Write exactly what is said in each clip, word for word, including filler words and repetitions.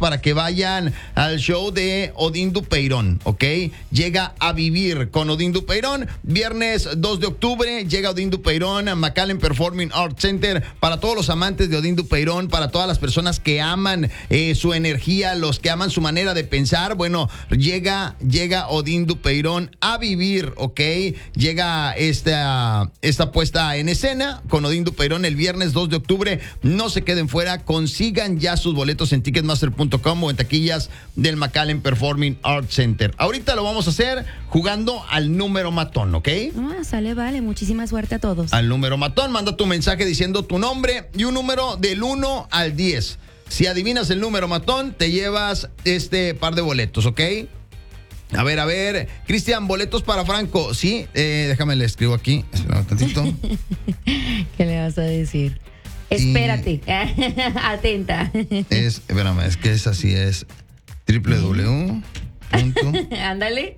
para que vayan al show de Odín Dupeirón, ¿ok? Llega a vivir con Odín Dupeirón. Viernes dos de octubre llega Odín Dupeirón a McAllen Performing Arts Center. Para todos los amantes de Odín Dupeirón, para todas las personas que aman eh, su energía, los que aman su manera de pensar, bueno, llega, llega Odín Dupeirón a vivir, ¿ok? Llega esta, esta puesta en escena con Odín Dupeirón el viernes dos de octubre. No se queden fuera, consigan ya sus boletos en ticketmaster punto com o en taquillas del McAllen Performing Arts Center. Ahorita lo vamos a hacer jugando al número matón, ¿ok? Ah, sale, vale. Muchísima suerte a todos. Al número matón, manda tu mensaje diciendo tu nombre y un número del uno al diez. Si adivinas el número matón, te llevas este par de boletos, ¿ok? A ver, a ver. Cristian, boletos para Franco. Sí, eh, déjame le escribo aquí. Espera un tantito. ¿Qué le vas a decir? Espérate. Atenta. Es, espérame, es que es así, es doble u doble u doble u punto Ándale.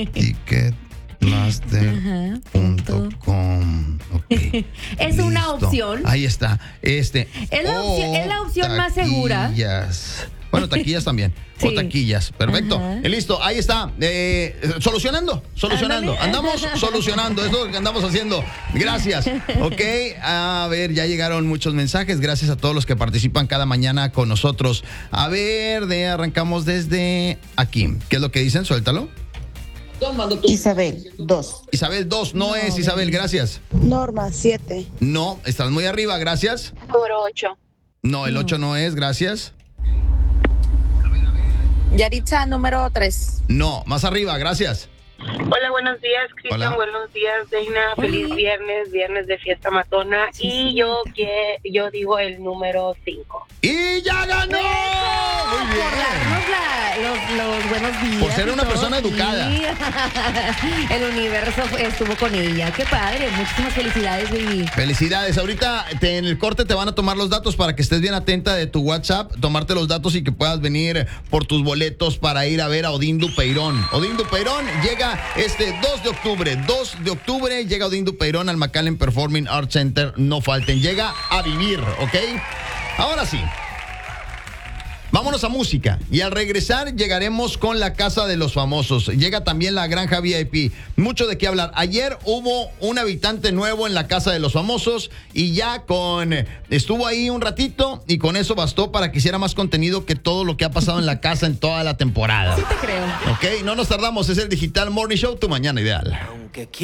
ticketmaster punto com. Okay. Es Listo. una opción. Ahí está. Este. Es la opción, oh, es la opción más segura. Taquillas. Bueno, taquillas también. Sí. O taquillas. Perfecto. Ajá. Eh, listo, ahí está. Eh, solucionando, solucionando. Ándale. Andamos solucionando. Es lo que andamos haciendo. Gracias. Ok. A ver, ya llegaron muchos mensajes. Gracias a todos los que participan cada mañana con nosotros. A ver, de arrancamos desde aquí. ¿Qué es lo que dicen? Suéltalo. Isabel, dos. Isabel, dos. No, No, es Isabel, gracias. Norma, siete. No, estás muy arriba, gracias. Número ocho. No, el No. ocho no es, gracias. Yaritza, número tres. No, más arriba, gracias. Hola, buenos días, Cristian. Hola. Buenos días, Reina. Feliz Hola. viernes, viernes de fiesta matona. Sí, y sí. yo que yo digo el número cinco. ¡Y ya ganó! Muy bien. Por darnos la- los, los buenos días. Por ser y una todo. persona educada. Sí. El universo fue- estuvo con ella. Qué padre. Muchísimas felicidades, baby. Felicidades. Ahorita te- en el corte te van a tomar los datos para que estés bien atenta de tu WhatsApp, tomarte los datos y que puedas venir por tus boletos para ir a ver a Odín Dupeirón. Odín Dupeirón llega este dos de octubre. dos de octubre llega Odín Dupeirón al McAllen Performing Arts Center. No falten. Llega a vivir, ¿ok? Ahora sí. Vámonos a música y al regresar llegaremos con la Casa de los Famosos. Llega también la Granja V I P. Mucho de qué hablar. Ayer hubo un habitante nuevo en la Casa de los Famosos y ya con estuvo ahí un ratito y con eso bastó para que hiciera más contenido que todo lo que ha pasado en la casa en toda la temporada. Sí te creo. Ok, no nos tardamos. Es el Digital Morning Show, tu mañana ideal.